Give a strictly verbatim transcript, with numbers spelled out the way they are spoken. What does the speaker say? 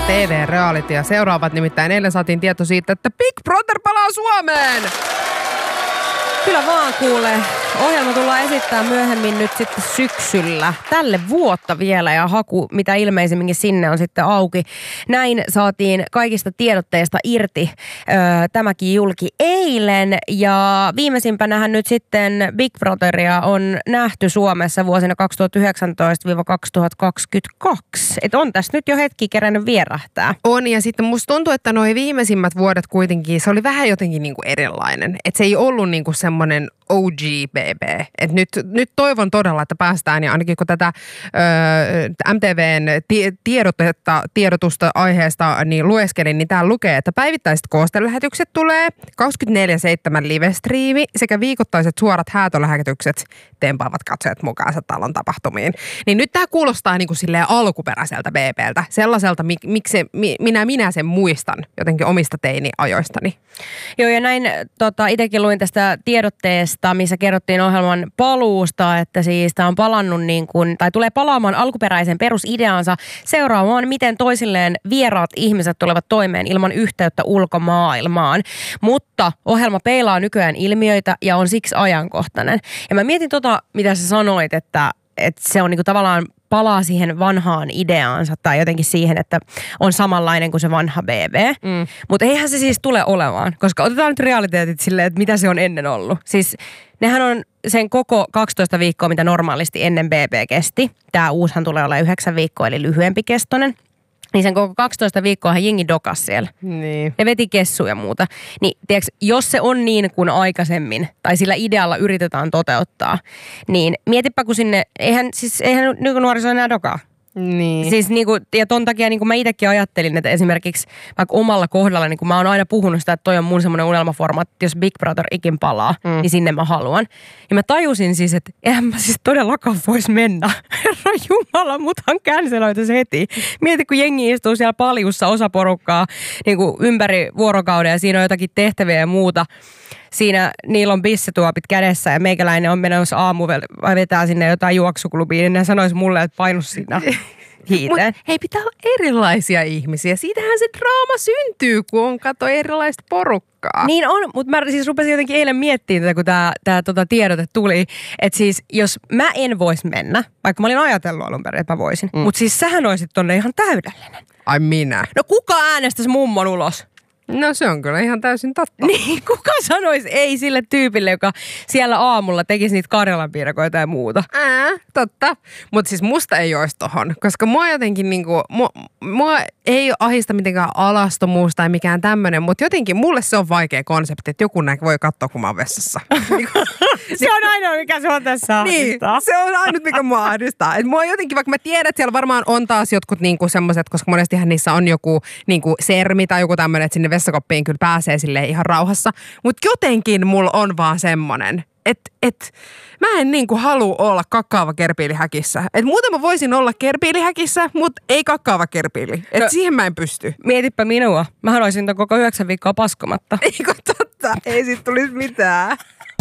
T V-realitya seuraavat. Nimittäin eilen saatiin tieto siitä, että Big Brother palaa Suomeen! Kyllä vaan kuule. Ohjelma tullaan esittämään myöhemmin nyt sitten syksyllä. Tälle vuotta vielä ja haku, mitä ilmeisimminkin sinne on sitten auki. Näin saatiin kaikista tiedotteista irti öö, tämäkin julki eilen. Ja viimeisimpänähän nyt sitten Big Brotheria on nähty Suomessa vuosina kaksituhattayhdeksäntoista kaksituhattakaksikymmentäkaksi. Että on tässä nyt jo hetki kerännyt vierähtää. On, ja sitten musta tuntuu, että noi viimeisimmät vuodet kuitenkin, se oli vähän jotenkin niinku erilainen. Että se ei ollut niinku semmoinen O G B B. Et nyt, nyt toivon todella, että päästään, ja ainakin kun tätä ö, M T V:n tiedotetta, tiedotusta aiheesta niin lueskelin, niin täällä lukee, että päivittäiset koostelähetykset tulee, kaksikymmentäneljä seitsemän live-striimi sekä viikoittaiset suorat häätölähetykset tempaavat katsojat mukaansa talon tapahtumiin. Niin nyt tää kuulostaa niin kuin silleen alkuperäiseltä B B:ltä, sellaiselta, mik, miksi mi, minä, minä sen muistan jotenkin omista teini-ajoistani. Joo, ja näin tota, itsekin luin tästä tiedotteesta, missä kerrottiin ohjelman paluusta, että siis tämä on palannut niin kuin, tai tulee palaamaan alkuperäisen perusideansa seuraamaan, miten toisilleen vieraat ihmiset tulevat toimeen ilman yhteyttä ulkomaailmaan. Mutta ohjelma peilaa nykyään ilmiöitä ja on siksi ajankohtainen. Ja mä mietin tota, mitä sä sanoit, että, että se on niin kuin tavallaan palaa siihen vanhaan ideaansa tai jotenkin siihen, että on samanlainen kuin se vanha B B. Mm. Mutta eihän se siis tule olemaan, koska otetaan nyt realiteetit silleen, että mitä se on ennen ollut. Siis nehän on sen koko kaksitoista viikkoa, mitä normaalisti ennen B B kesti. Tämä uushan tulee olla yhdeksän viikkoa, eli lyhyempi kestoinen. Niin sen koko kaksitoista viikkoa jengi dokas siellä. Niin. Ne veti kessuja ja muuta. Niin tiiäks, jos se on niin kuin aikaisemmin, tai sillä idealla yritetään toteuttaa, niin mietipä kun sinne, eihän, siis, eihän nykynuoriso enää dokaa. Niin. Siis niinku, ja ton takia niinku mä itsekin ajattelin, että esimerkiksi vaikka omalla kohdalla, niin kun mä oon aina puhunut sitä, että toi on mun semmoinen unelmaformaatti, että jos Big Brother ikin palaa, mm. niin sinne mä haluan. Ja mä tajusin siis, että eihän mä siis todellakaan vois mennä. Herra Jumala, muthan canceloitaisi heti. Mieti, kun jengi istuu siellä paljussa osa porukkaa niinku ympäri vuorokauden ja siinä on jotakin tehtäviä ja muuta. Siinä niillä on bissetuopit kädessä ja meikäläinen on menossa aamu vetää sinne jotain juoksuklubiin, niin ne sanois mulle, että painu siinä hiiteen. Hei, pitää olla erilaisia ihmisiä. Siitähän se draama syntyy, kun on kato erilaista porukkaa. Niin on, mutta mä siis rupesin jotenkin eilen miettimään tätä, kun tää, tää tota tiedote tuli. Että siis jos mä en vois mennä, vaikka mä olin ajatellut alun perin, että mä voisin. Mm. Mutta siis sähän oisit tonne ihan täydellinen. Ai minä? No kuka äänestäisi mummon ulos? No se on kyllä ihan täysin totta. Niin, kuka sanoisi ei sille tyypille, joka siellä aamulla tekisi niitä karjalanpiirakoita ja muuta? Ää, totta. Mutta siis musta ei olisi tohon, koska mua jotenkin niinku, mua, mua ei ahista mitenkään alastomuus tai mikään tämmönen, mutta jotenkin mulle se on vaikea konsepti, että joku näin voi katsoa, kun mä oon vessassa. Se on ainoa, mikä se on tässä ahdistaa. Niin, se on ainut, mikä mua ahdistaa. Et mua jotenkin, vaikka mä tiedän, että siellä varmaan on taas jotkut niinku semmoiset, koska monestihan niissä on joku niinku sermi tai joku tämmöinen, että sinne vessakoppiin kyllä pääsee silleen ihan rauhassa. Mutta jotenkin mulla on vaan semmonen, että et, mä en niinku halua olla kakkaava kerpiilihäkissä. Et muuten mä voisin olla kerpiilihäkissä, mutta ei kakkaava kerpiili. Et no, siihen mä en pysty. Mietipä minua. Mä haluaisin koko yhdeksän viikkoa paskomatta. Eikö totta? Ei sit tulisi mitään.